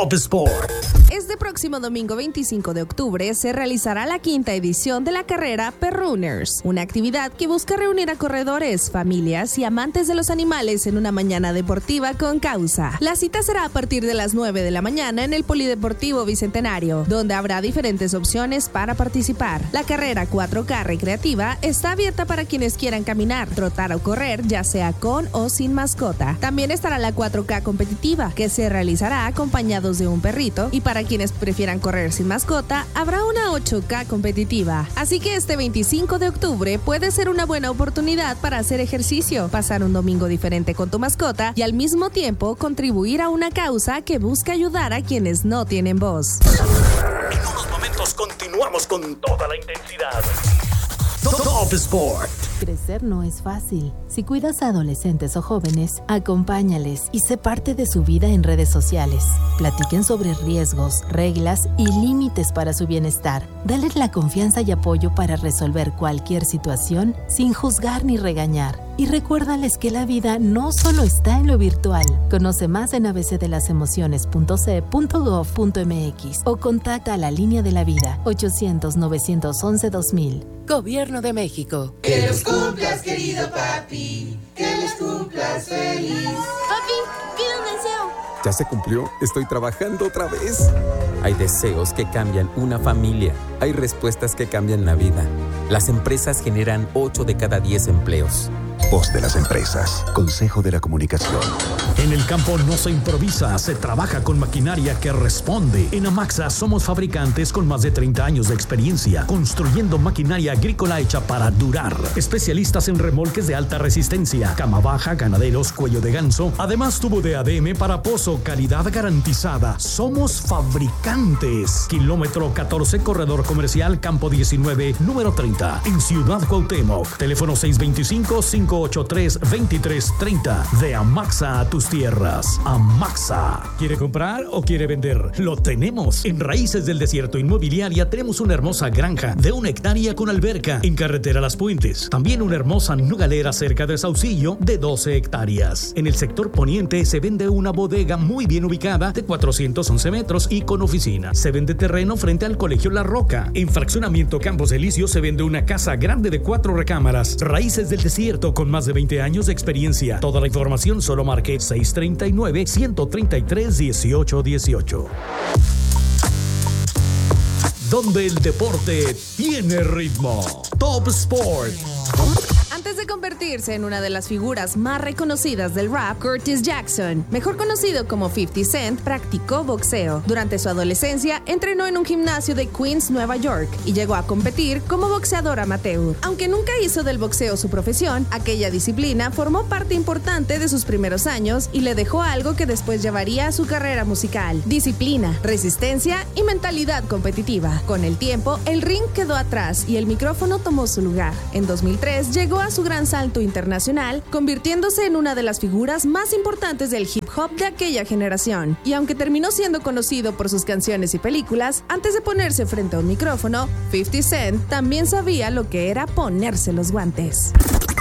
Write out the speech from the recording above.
Top Sport. Este próximo domingo 25 de octubre se realizará la 5ª edición de la carrera Perrunners, una actividad que busca reunir a corredores, familias y amantes de los animales en una mañana deportiva con causa. La cita será a partir de las 9 de la mañana en el Polideportivo Bicentenario, donde habrá diferentes opciones para participar. La carrera 4K recreativa está abierta para quienes quieran caminar, trotar o correr, ya sea con o sin mascota. También estará la 4K competitiva, que se realizará acompañados de un perrito, y para quienes prefieran correr sin mascota, habrá una 8K competitiva. Así que este 25 de octubre puede ser una buena oportunidad para hacer ejercicio, pasar un domingo diferente con tu mascota y al mismo tiempo contribuir a una causa que busca ayudar a quienes no tienen voz. En unos momentos continuamos con toda la intensidad. Top Sport. Crecer no es fácil. Si cuidas a adolescentes o jóvenes, acompáñales y sé parte de su vida en redes sociales. Platiquen sobre riesgos, reglas y límites para su bienestar. Dale la confianza y apoyo para resolver cualquier situación sin juzgar ni regañar. Y recuérdales que la vida no solo está en lo virtual. Conoce más en abcdelasemociones.ce.gov.mx o contacta a la Línea de la Vida 800-911-2000. Gobierno de México. Que los cumplas, querido papi. Que los cumplas feliz. Papi, pide un deseo. ¿Ya se cumplió? Estoy trabajando otra vez. Hay deseos que cambian una familia. Hay respuestas que cambian la vida. Las empresas generan 8 de cada 10 empleos. Voz de las empresas. Consejo de la Comunicación. En el campo no se improvisa, se trabaja con maquinaria que responde. En Amaxa somos fabricantes con más de 30 años de experiencia, construyendo maquinaria agrícola hecha para durar. Especialistas en remolques de alta resistencia, cama baja, ganaderos, cuello de ganso. Además, tubo de ADM para pozo, calidad garantizada. Somos fabricantes. Kilómetro 14, corredor comercial, campo 19, número 30, en Ciudad Cuauhtémoc. Teléfono 625-583-2330. De Amaxa a tus tierras. Amaxa. ¿Quiere comprar o quiere vender? Lo tenemos. En Raíces del Desierto Inmobiliaria tenemos una hermosa granja de 1 hectárea con alberca en carretera Las Puentes. También una hermosa nogalera cerca de Saucillo de 12 hectáreas. En el sector poniente se vende una bodega muy bien ubicada de 411 metros y con oficina. Se vende terreno frente al Colegio La Roca. En Fraccionamiento Campos Elíseos se vende una casa grande de 4 recámaras. Raíces del Desierto con más de 20 años de experiencia. Toda la información solo marque 639-133-1818. Donde el deporte tiene ritmo. Top Sport. Antes de convertirse en una de las figuras más reconocidas del rap, Curtis Jackson, mejor conocido como 50 Cent, practicó boxeo. Durante su adolescencia, entrenó en un gimnasio de Queens, Nueva York, y llegó a competir como boxeador amateur. Aunque nunca hizo del boxeo su profesión, aquella disciplina formó parte importante de sus primeros años y le dejó algo que después llevaría a su carrera musical: disciplina, resistencia y mentalidad competitiva. Con el tiempo, el ring quedó atrás y el micrófono tomó su lugar. En 2003 llegó a su gran salto internacional, convirtiéndose en una de las figuras más importantes del hip hop de aquella generación. Y aunque terminó siendo conocido por sus canciones y películas, antes de ponerse frente a un micrófono, 50 Cent también sabía lo que era ponerse los guantes.